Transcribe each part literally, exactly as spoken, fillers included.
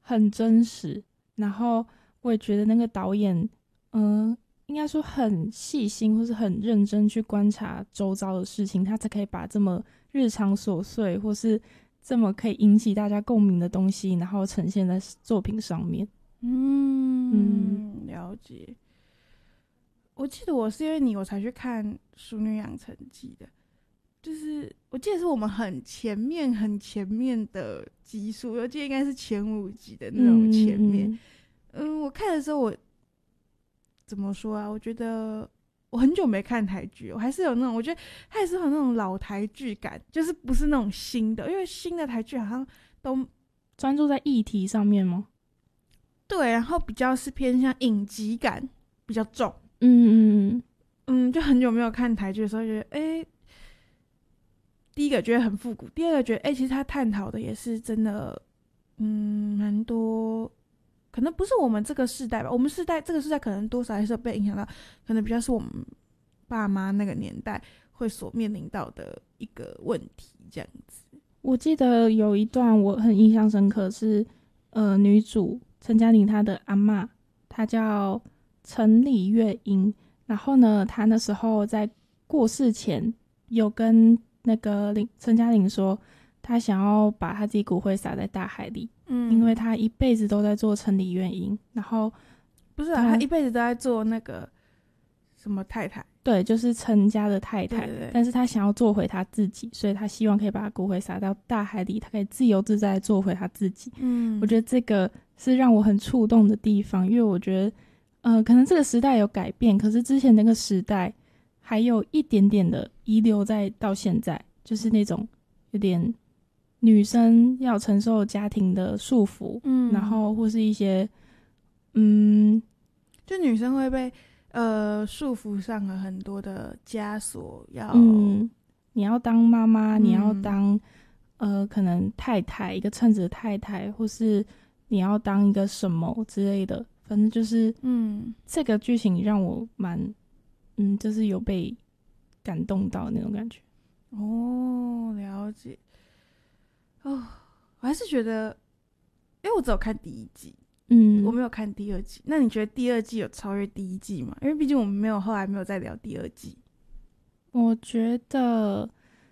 很真实，然后我也觉得那个导演嗯、呃，应该说很细心或是很认真去观察周遭的事情，他才可以把这么日常琐碎或是这么可以引起大家共鸣的东西，然后呈现在作品上面。 嗯嗯，了解。我记得我是因为你我才去看《淑女养成记》的，就是我记得是我们很前面很前面的集数，我记得应该是前五集的那种前面。嗯, 嗯，我看的时候我怎么说啊？我觉得我很久没看台剧，我还是有那种，我觉得它还是有那种老台剧感，就是不是那种新的，因为新的台剧好像都专注在议题上面吗？ 对，然后比较是偏向影集感比较重。 嗯嗯嗯嗯，就很久没有看台剧的时候，觉得哎、欸，第一个觉得很复古，第二个觉得哎、欸，其实他探讨的也是真的，嗯，蛮多，可能不是我们这个世代吧，我们世代这个世代可能多少还是有被影响到，可能比较是我们爸妈那个年代会所面临到的一个问题，这样子。 我记得有一段我很印象深刻是，呃，女主陈嘉玲她的阿嬷，她叫陈李月英，然后呢，她那时候在过世前有跟那个陈嘉玲说，她想要把她自己骨灰撒在大海里，嗯，因为她一辈子都在做陈李月英，然后不是啊，她一辈子都在做那个什么太太。 对，就是陈家的太太， 对对对， 但是他想要做回他自己，所以他希望可以把他骨灰撒到大海里，他可以自由自在做回他自己。嗯，我觉得这个是让我很触动的地方，因为我觉得，呃，可能这个时代有改变，可是之前那个时代还有一点点的遗留在到现在，就是那种有点女生要承受家庭的束缚，嗯，然后或是一些，嗯， 就女生会被。呃，束缚上了很多的枷锁，要嗯，你要当妈妈，嗯，你要当呃，可能太太，一个称职的太太，或是你要当一个什么之类的，反正就是，嗯，这个剧情让我蛮，嗯，就是有被感动到那种感觉。 哦，了解。哦，我还是觉得，因为我只有看第一季。嗯，我没有看第二季。那你觉得第二季有超越第一季吗？因为毕竟我们没有后来没有再聊第二季。 我觉得，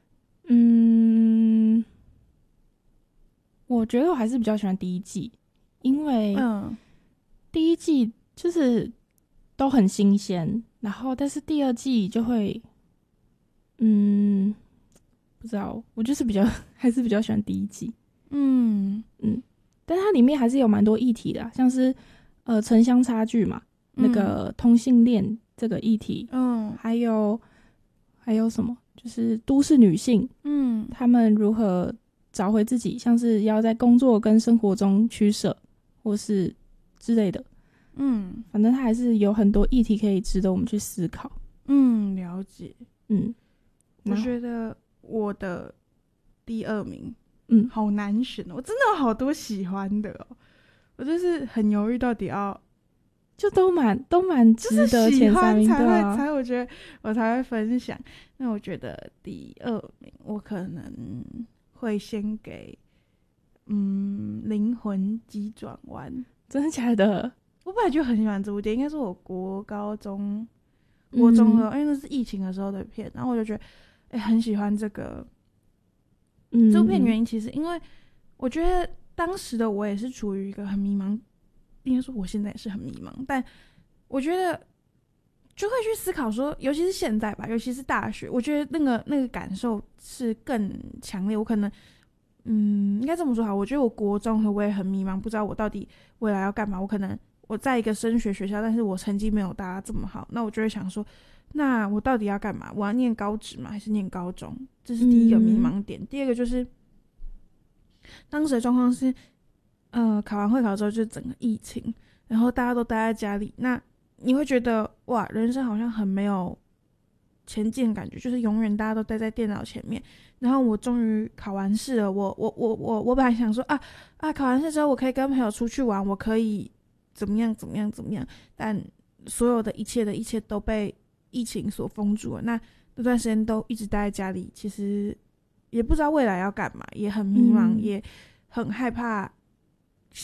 嗯，我觉得我还是比较喜欢第一季，因为第一季就是都很新鲜，然后但是第二季就会，嗯，不知道，我就是比较还是比较喜欢第一季。嗯嗯。但它里面还是有蛮多议题的、啊，像是呃城乡差距嘛，嗯、那个同性恋这个议题，嗯，还有还有什么，就是都市女性，嗯，她们如何找回自己，像是要在工作跟生活中取舍，或是之类的，嗯，反正它还是有很多议题可以值得我们去思考。 嗯，了解。嗯，我觉得我的第二名。嗯，好难选，我真的有好多喜欢的哦，我就是很犹豫到底要， 就都蛮都蛮值得前三名， 就是喜欢才会、 啊、 才会我觉得我才会分享。那我觉得第二名我可能会先给嗯灵魂急转弯。 真的假的？ 我本来就很喜欢这部电影，应该是我国高中国中的、嗯、因为那是疫情的时候的片，然后我就觉得哎、欸、很喜欢这个。嗯，这部片原因其实因为我觉得当时的我也是处于一个很迷茫，应该说我现在也是很迷茫，但我觉得就会去思考说，尤其是现在吧，尤其是大学，我觉得那个那个感受是更强烈。我可能嗯应该这么说好，我觉得我国中我也很迷茫，不知道我到底未来要干嘛。我可能我在一个升学学校，但是我成绩没有大家这么好，那我就会想说，那我到底要干嘛？我要念高职吗？还是念高中？这是第一个迷茫点。嗯、第二个就是当时的状况是，呃，考完会考之后就整个疫情，然后大家都待在家里，那你会觉得哇，人生好像很没有前进的感觉，就是永远大家都待在电脑前面。然后我终于考完试了，我我我我我本来想说啊啊，考完试之后我可以跟朋友出去玩，我可以怎么样怎么样怎么样，但所有的一切的一切都被疫情所封住了。那那段时间都一直待在家里，其实也不知道未来要干嘛，也很迷茫，嗯、也很害怕